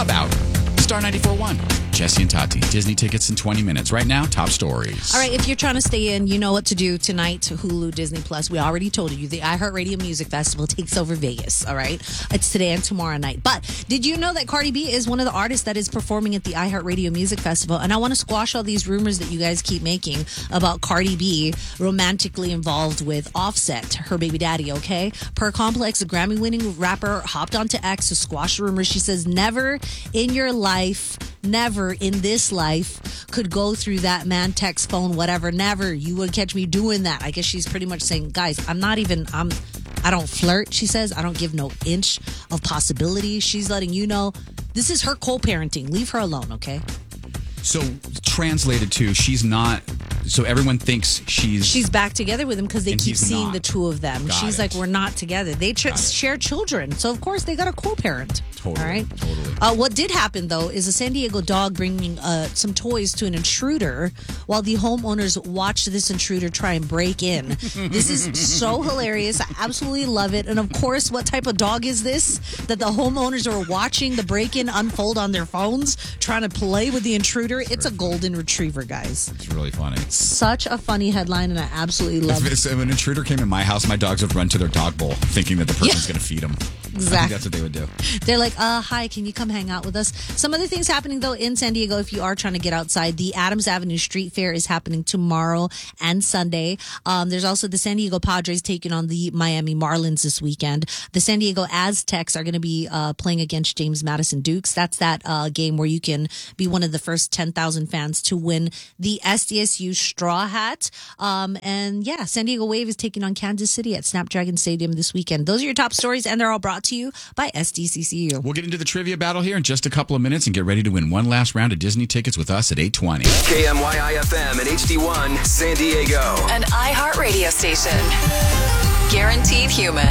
about Star 94.1. Jesse and Tati, Disney tickets in 20 minutes. Right now, top stories. All right, if you're trying to stay in, you know what to do tonight to Hulu, Disney Plus. We already told you the iHeartRadio Music Festival takes over Vegas, all right? It's today and tomorrow night. But did you know that Cardi B is one of the artists that is performing at the iHeartRadio Music Festival? And I want to squash all these rumors that you guys keep making about Cardi B romantically involved with Offset, her baby daddy, okay? Per Complex, a Grammy-winning rapper hopped onto X to squash the rumors. She says, never in your life, never in this life could go through that man text phone, whatever. Never. You would catch me doing that. I guess she's pretty much saying, guys, I don't flirt, she says. I don't give no inch of possibility. She's letting you know this is her co-parenting. Leave her alone, okay? So, translated to, she's not... So everyone thinks she's back together with him because they keep seeing not. The two of them. She's like, we're not together. They share children. So, of course, they got a co-parent. Totally. All right? Totally. What did happen, though, is a San Diego dog bringing some toys to an intruder while the homeowners watched this intruder try and break in. This is so hilarious. I absolutely love it. And, of course, what type of dog is this? That the homeowners are watching the break-in unfold on their phones, trying to play with the intruder. It's a golden retriever, guys. It's really funny. Such a funny headline, and I absolutely love it. When an intruder came in my house, my dogs would run to their dog bowl thinking that the person's going to feed them. Exactly. I think that's what they would do. They're like, hi, can you come hang out with us? Some other things happening, though, in San Diego, if you are trying to get outside. The Adams Avenue Street Fair is happening tomorrow and Sunday. There's also the San Diego Padres taking on the Miami Marlins this weekend. The San Diego Aztecs are going to be playing against James Madison Dukes. That's that game where you can be one of the first 10,000 fans to win the SDSU straw hat. And yeah, San Diego Wave is taking on Kansas City at Snapdragon Stadium this weekend. Those are your top stories, and they're all brought to you by SDCCU. We'll get into the trivia battle here in just a couple of minutes and get ready to win one last round of Disney tickets with us at 8:20. KMYI-FM and HD1 San Diego. An iHeart radio station. Guaranteed human.